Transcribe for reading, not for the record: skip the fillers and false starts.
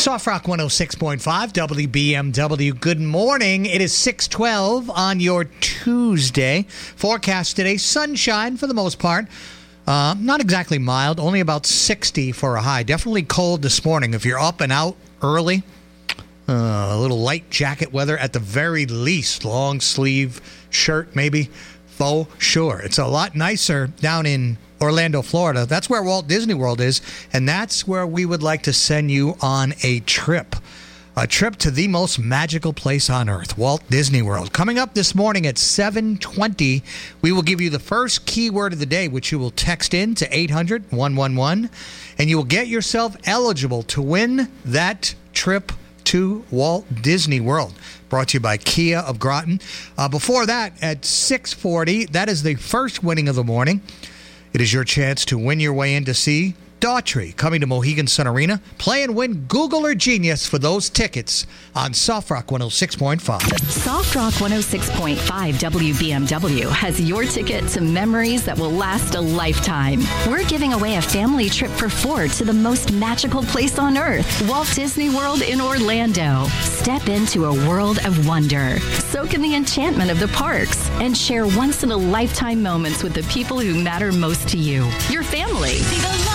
Soft Rock 106.5 WBMW. Good morning. It is 6:12 on your Tuesday. Forecast today, sunshine for the most part. Not exactly mild, only about 60 for a high. Definitely cold this morning. If you're up and out early, a little light jacket weather at the very least. Long sleeve shirt maybe. Faux sure. It's a lot nicer down in Orlando, Florida. That's where Walt Disney World is, and that's where we would like to send you on a trip. A trip to the most magical place on earth, Walt Disney World. Coming up this morning at 7:20, we will give you the first keyword of the day, which you will text in to 800-111, and you will get yourself eligible to win that trip to Walt Disney World. Brought to you by Kia of Groton. Before that, at 6:40, that is the first winning of the morning. It is your chance to win your way in to see Daughtry coming to Mohegan Sun Arena. Play and win Google or Genius for those tickets on Soft Rock 106.5. Soft Rock 106.5 WBMW has your ticket to memories that will last a lifetime. We're giving away a family trip for 4 to the most magical place on earth, Walt Disney World in Orlando. Step into a world of wonder. Soak in the enchantment of the parks and share once-in-a-lifetime moments with the people who matter most to you, your family.